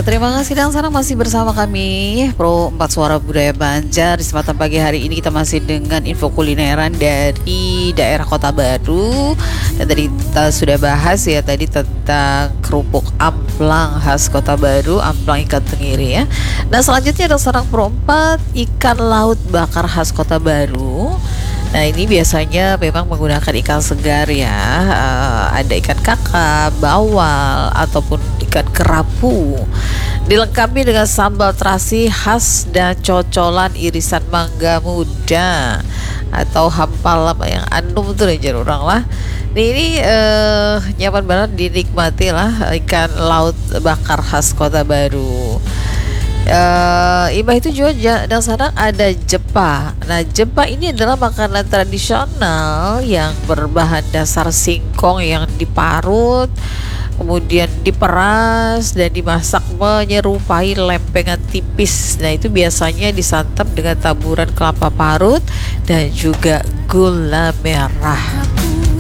Ya, terima kasih dan sekarang masih bersama kami Pro 4 Suara Budaya Banjar. Di kesempatan pagi hari ini kita masih dengan info kulineran dari daerah Kota Baru. Dan tadi kita sudah bahas ya tadi tentang kerupuk amplang khas Kota Baru, amplang ikan tenggiri ya. Nah, selanjutnya ada sarang Pro 4 ikan laut bakar khas Kota Baru. Nah, ini biasanya memang menggunakan ikan segar ya. Ada ikan kakap, bawal, ataupun ikan kerapu. Dilengkapi dengan sambal terasi khas dan cocolan irisan mangga muda atau hampalam yang anum tuh aja orang lah. Ini nyaman banget dinikmati lah ikan laut bakar khas Kota Baru. Imbah itu juga dan sekarang ada jepa. Nah, jepa ini adalah makanan tradisional yang berbahan dasar singkong yang diparut, kemudian diperas dan dimasak menyerupai lempengan tipis. Nah, itu biasanya disantap dengan taburan kelapa parut dan juga gula merah.